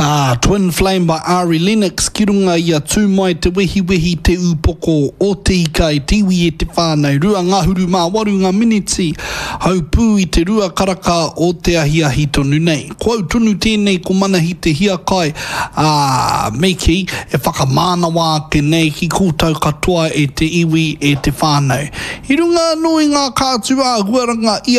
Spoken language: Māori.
Twin Flame by Ari Lennox, ki runga ia tū mai te wehi te upoko o te ikai, tiwi e te whānau, rua ngahuru mā waru ngā miniti, hau pū i te rua karaka o te ahi tonu nei. Kau tonu tēnei ko mana hi te hia kai, Meiki, e whakamānawa ke nei ki kūtau katoa e te iwi e te whānau. I runga nui ngā kātua, huaranga ia